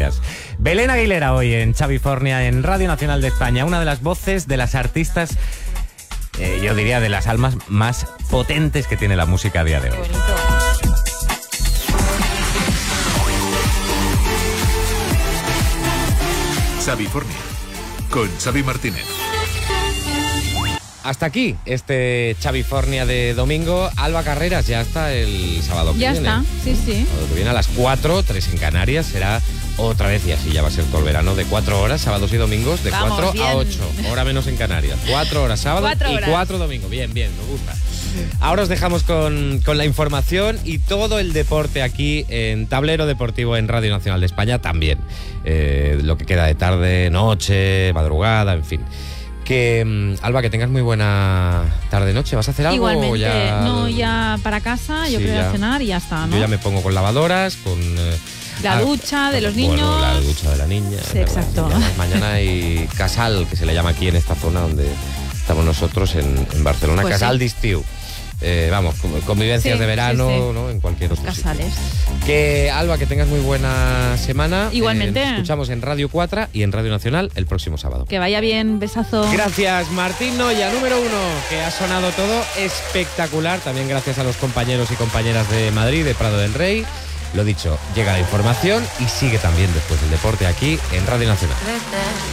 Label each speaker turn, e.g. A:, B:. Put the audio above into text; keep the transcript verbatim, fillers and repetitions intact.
A: gracias. Belén Aguilera hoy en Xavifornia, en Radio Nacional de España, una de las voces de las artistas, eh, yo diría de las almas más potentes que tiene la música a día de hoy.
B: Xavifornia, con Xavi Martínez.
A: Hasta aquí este Xavifornia de domingo. Alba Carreras ya está el sábado que
C: ya
A: viene.
C: Ya está, sí, sí.
A: El sábado que viene a las cuatro, tres en Canarias, será otra vez, y así ya va a ser todo el verano, de cuatro horas, sábados y domingos, de
C: Vamos,
A: cuatro
C: bien.
A: a ocho, hora menos en Canarias. Cuatro horas sábado
C: Cuatro
A: y
C: horas.
A: cuatro domingos. Bien, bien, me gusta. Ahora os dejamos con, con la información y todo el deporte aquí en Tablero Deportivo en Radio Nacional de España también. Eh, lo que queda de tarde, noche, madrugada, en fin. Que, Alba, que tengas muy buena tarde-noche. ¿Vas a hacer algo?
C: Igualmente,
A: o ya...
C: no, ya para casa, yo
A: Sí,
C: creo
A: ya.
C: a cenar y ya está, ¿no?
A: Yo ya me pongo con lavadoras, con... Eh,
C: La
A: ah,
C: ducha de los
A: bueno,
C: niños.
A: la ducha de la niña.
C: Sí,
A: ¿verdad?
C: exacto.
A: Mañana, mañana hay casal, que se le llama aquí en esta zona donde estamos nosotros, en, en Barcelona.
C: Pues
A: casal
C: sí.
A: d'estiu. Eh, vamos, con- convivencias
C: Sí,
A: de verano,
C: sí, sí.
A: ¿no? En cualquier otro sitio.
C: Casales.
A: Que, Alba, que tengas muy buena semana.
C: Igualmente.
A: Eh, nos escuchamos en Radio cuatro y en Radio Nacional el próximo sábado.
C: Que vaya bien, besazo.
A: Gracias, Martín Noya, número uno, que ha sonado todo espectacular. También gracias a los compañeros y compañeras de Madrid, de Prado del Rey. Lo dicho, llega la información y sigue también después del deporte aquí en Radio Nacional.